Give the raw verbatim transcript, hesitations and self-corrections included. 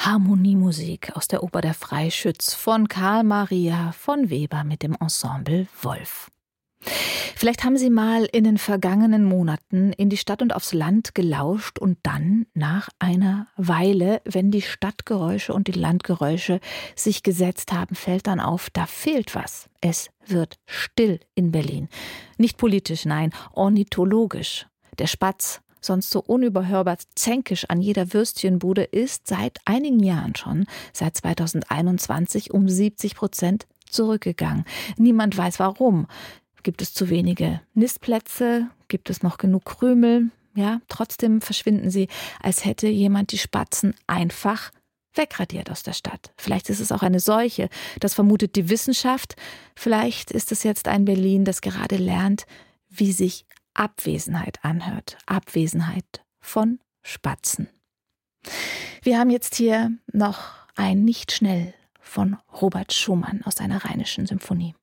Harmoniemusik aus der Oper Der Freischütz von Karl Maria von Weber mit dem Ensemble Wolf. Vielleicht haben Sie mal in den vergangenen Monaten in die Stadt und aufs Land gelauscht und dann nach einer Weile, wenn die Stadtgeräusche und die Landgeräusche sich gesetzt haben, fällt dann auf, da fehlt was. Es wird still in Berlin. Nicht politisch, nein, ornithologisch. Der Spatz, sonst so unüberhörbar zänkisch an jeder Würstchenbude, ist seit einigen Jahren schon, seit zweitausendeinundzwanzig, um siebzig Prozent zurückgegangen. Niemand weiß warum. Gibt es zu wenige Nistplätze? Gibt es noch genug Krümel? Ja, trotzdem verschwinden sie, als hätte jemand die Spatzen einfach wegradiert aus der Stadt. Vielleicht ist es auch eine Seuche, das vermutet die Wissenschaft. Vielleicht ist es jetzt ein Berlin, das gerade lernt, wie sich Abwesenheit anhört. Abwesenheit von Spatzen. Wir haben jetzt hier noch ein Nicht schnell von Robert Schumann aus einer Rheinischen Symphonie.